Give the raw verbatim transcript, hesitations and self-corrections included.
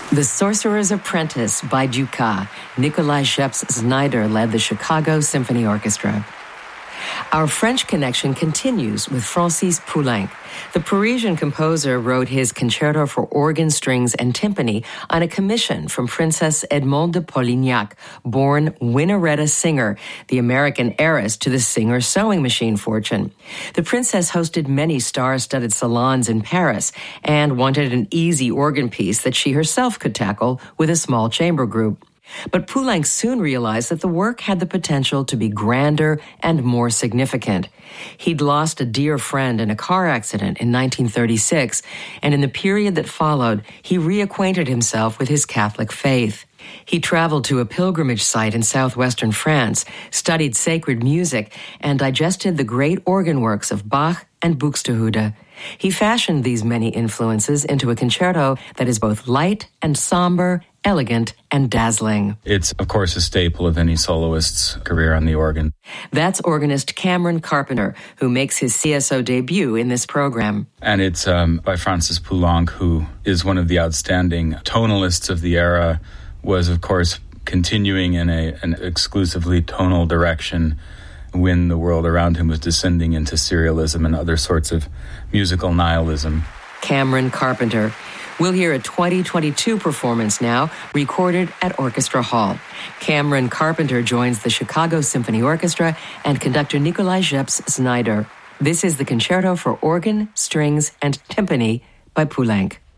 The Sorcerer's Apprentice by Dukas. Nikolai Scheps-Znaider led the Chicago Symphony Orchestra. Our French connection continues with Francis Poulenc. The Parisian composer wrote his concerto for organ, strings, and timpani on a commission from Princess Edmond de Polignac, born Winnaretta Singer, the American heiress to the Singer sewing machine fortune. The princess hosted many star-studded salons in Paris and wanted an easy organ piece that she herself could tackle with a small chamber group. But Poulenc soon realized that the work had the potential to be grander and more significant. He'd lost a dear friend in a car accident in nineteen thirty-six, and in the period that followed, he reacquainted himself with his Catholic faith. He traveled to a pilgrimage site in southwestern France, studied sacred music, and digested the great organ works of Bach and Buxtehude. He fashioned these many influences into a concerto that is both light and somber, elegant and dazzling. It's, of course, a staple of any soloist's career on the organ. That's organist Cameron Carpenter, who makes his C S O debut in this program. And it's um, by Francis Poulenc, who is one of the outstanding tonalists of the era, was, of course, continuing in a, an exclusively tonal direction when the world around him was descending into serialism and other sorts of musical nihilism. Cameron Carpenter. We'll hear a twenty twenty-two performance now, recorded at Orchestra Hall. Cameron Carpenter joins the Chicago Symphony Orchestra and conductor Nikolai Scheps-Znaider. This is the Concerto for Organ, Strings, and Timpani by Poulenc.